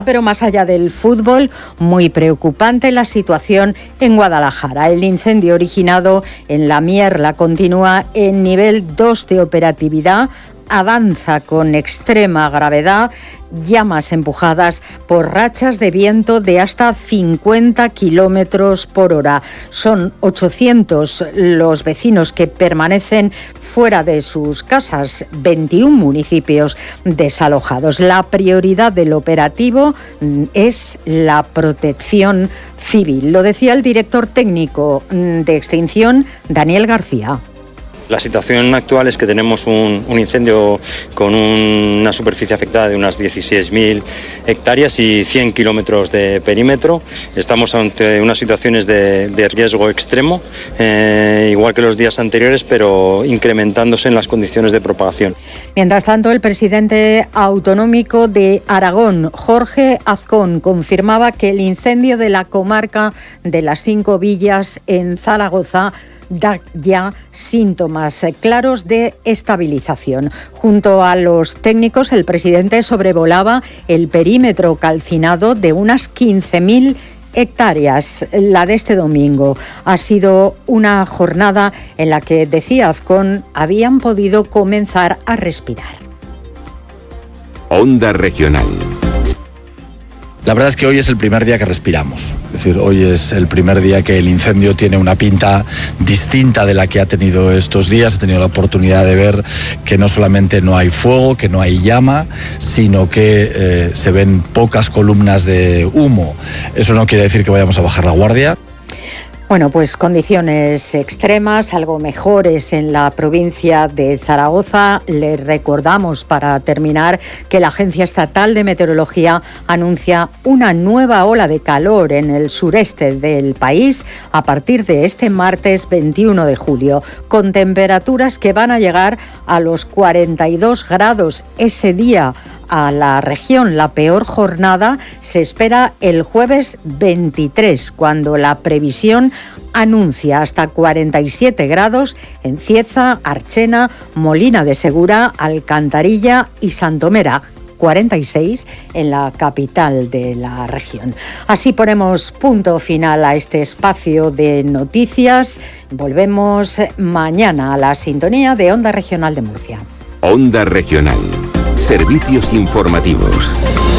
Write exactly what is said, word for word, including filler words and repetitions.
Pero más allá del fútbol, muy preocupante la situación en Guadalajara. El incendio originado en La Mierla continúa en nivel dos de operatividad, avanza con extrema gravedad, llamas empujadas por rachas de viento de hasta cincuenta kilómetros por hora. Son ochocientos los vecinos que permanecen fuera de sus casas, veintiún municipios desalojados. La prioridad del operativo es la protección civil. Lo decía el director técnico de extinción, Daniel García. La situación actual es que tenemos un, un incendio con un, una superficie afectada de unas dieciséis mil hectáreas y cien kilómetros de perímetro. Estamos ante unas situaciones de, de riesgo extremo, eh, igual que los días anteriores, pero incrementándose en las condiciones de propagación. Mientras tanto, el presidente autonómico de Aragón, Jorge Azcón, confirmaba que el incendio de la comarca de las Cinco Villas en Zaragoza da ya síntomas claros de estabilización. Junto a los técnicos, el presidente sobrevolaba el perímetro calcinado de unas quince mil hectáreas. La de este domingo ha sido una jornada en la que, decía Azcón, habían podido comenzar a respirar. Onda Regional. La verdad es que hoy es el primer día que respiramos. Es decir, hoy es el primer día que el incendio tiene una pinta distinta de la que ha tenido estos días. He tenido la oportunidad de ver que no solamente no hay fuego, que no hay llama, sino que eh, se ven pocas columnas de humo. Eso no quiere decir que vayamos a bajar la guardia. Bueno, pues condiciones extremas, algo mejores en la provincia de Zaragoza. Le recordamos, para terminar, que la Agencia Estatal de Meteorología anuncia una nueva ola de calor en el sureste del país a partir de este martes veintiuno de julio, con temperaturas que van a llegar a los cuarenta y dos grados ese día a la región. La peor jornada se espera el jueves veintitrés, cuando la previsión anuncia hasta cuarenta y siete grados en Cieza, Archena, Molina de Segura, Alcantarilla y Santomera. cuarenta y seis en la capital de la región. Así ponemos punto final a este espacio de noticias. Volvemos mañana a la sintonía de Onda Regional de Murcia. Onda Regional. Servicios informativos.